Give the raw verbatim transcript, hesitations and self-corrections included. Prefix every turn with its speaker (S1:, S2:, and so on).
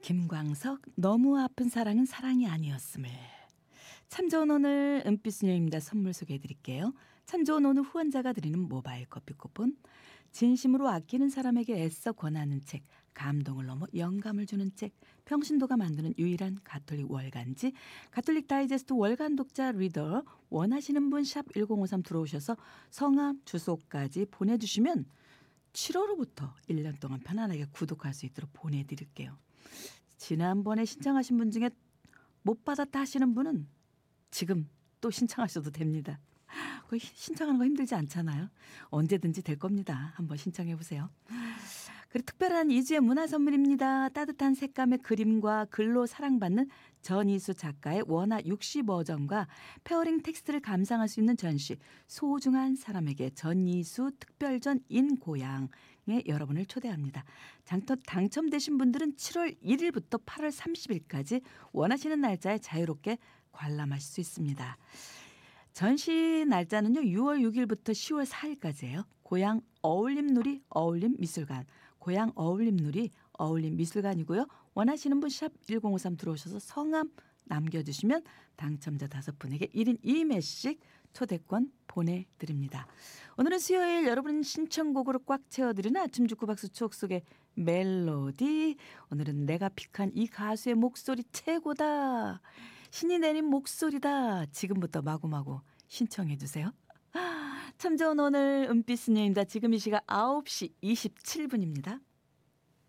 S1: 김광석 너무 아픈 사랑은 사랑이 아니었음을. 참 좋은 오늘 은빛수녀입니다. 선물 소개해드릴게요. 참 좋은 오늘 후원자가 드리는 모바일 커피 쿠폰, 진심으로 아끼는 사람에게 애써 권하는 책, 감동을 넘어 영감을 주는 책, 평신도가 만드는 유일한 가톨릭 월간지, 가톨릭 다이제스트 월간 독자 리더, 원하시는 분 샵 일공오삼 들어오셔서 성함 주소까지 보내주시면 칠월호부터 일 년 동안 편안하게 구독할 수 있도록 보내드릴게요. 지난번에 신청하신 분 중에 못 받았다 하시는 분은 지금 또 신청하셔도 됩니다. 거의 신청하는 거 힘들지 않잖아요. 언제든지 될 겁니다. 한번 신청해 보세요. 그리고 특별한 이 주의 문화 선물입니다. 따뜻한 색감의 그림과 글로 사랑받는 전이수 작가의 원화 육시 버전과 페어링 텍스트를 감상할 수 있는 전시 소중한 사람에게 전이수 특별전 인 고향에 여러분을 초대합니다. 장터, 당첨되신 분들은 칠월 일일부터 팔월 삼십일까지 원하시는 날짜에 자유롭게 관람하실 수 있습니다. 전시 날짜는요 유월 육일부터 시월 사일까지예요. 고향 어울림누리 어울림미술관, 고향 어울림누리 어울림미술관이고요. 원하시는 분 샵 일공오삼 들어오셔서 성함 남겨주시면 당첨자 다섯 분에게 일 인 이 매씩 초대권 보내드립니다. 오늘은 수요일 여러분 신청곡으로 꽉 채워드리는 아침 주쿠박수 추억 속의 멜로디. 오늘은 내가 픽한 이 가수의 목소리 최고다, 신이 내린 목소리다. 지금부터 마구마구 신청해 주세요. 참 좋은 오늘 은빛수녀입니다. 지금 이 시각 아홉 시 이십칠 분입니다.